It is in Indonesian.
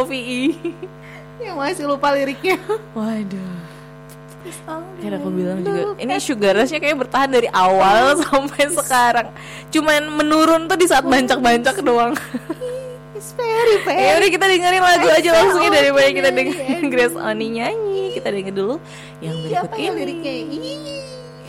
OVI. Yang masih lupa liriknya. Waduh. Kan aku bilang juga ini Sugar Rush-nya kayak bertahan dari awal sampai sekarang. Cuman menurun tuh di saat bancak-bancak doang. It's very Ya udah kita dengerin lagu aja langsungnya daripada kita dengerin Grace Oni nyanyi. Kita denger dulu yang berikut apa ya ini. liriknya?